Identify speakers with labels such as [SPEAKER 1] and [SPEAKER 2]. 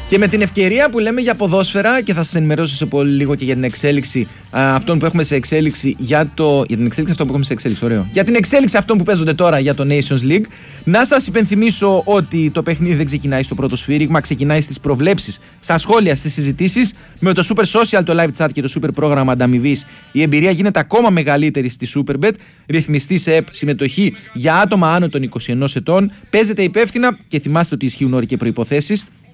[SPEAKER 1] Και με την ευκαιρία που λέμε για ποδόσφαιρα, και θα σας ενημερώσω σε πολύ λίγο και για την εξέλιξη αυτών που έχουμε σε εξέλιξη. Για την εξέλιξη αυτών που έχουμε σε εξέλιξη, ωραίο. Για την εξέλιξη αυτών που παίζονται τώρα για το Nations League. Να σας υπενθυμίσω ότι το παιχνίδι δεν ξεκινάει στο πρώτο σφύριγμα, ξεκινάει στις προβλέψεις, στα σχόλια, στις συζητήσεις. Με το Super Social, το live chat και το Super πρόγραμμα ανταμοιβής, η εμπειρία γίνεται ακόμα μεγαλύτερη στη Superbet. Ρυθμιστή σε ΕΠ, συμμετοχή για άτομα άνω των 21 ετών. Παίζετε υπεύθυνα και θυμάστε ότι ισχύουν όροι και προϋποθέσεις.